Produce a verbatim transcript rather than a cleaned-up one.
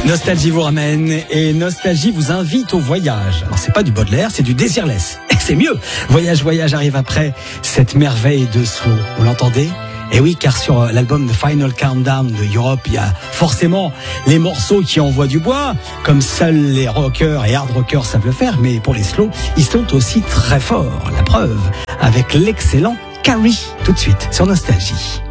Nostalgie vous ramène et Nostalgie vous invite au voyage. Alors c'est pas du Baudelaire, c'est du Désirless. Et c'est mieux. Voyage, voyage arrive après cette merveille de slow. Vous l'entendez ? Et oui, car sur l'album The Final Countdown de Europe, il y a forcément les morceaux qui envoient du bois, comme seuls les rockers et hard rockers savent le faire, mais pour les slow, ils sont aussi très forts. La preuve, avec l'excellent Carrie, tout de suite, sur Nostalgie.